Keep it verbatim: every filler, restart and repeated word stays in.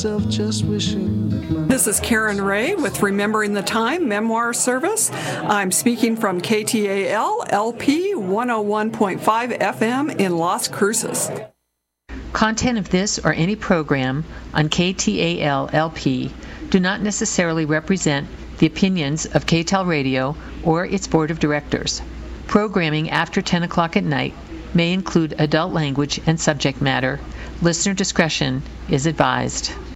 Just wishing that my... This is Karen Ray with Remembering the Time Memoir Service. I'm speaking from K T A L L P one oh one point five F M in Las Cruces. Content of this or any program on K T A L L P do not necessarily represent the opinions of K T A L Radio or its board of directors. Programming after ten o'clock at night may include adult language and subject matter. Listener discretion is advised.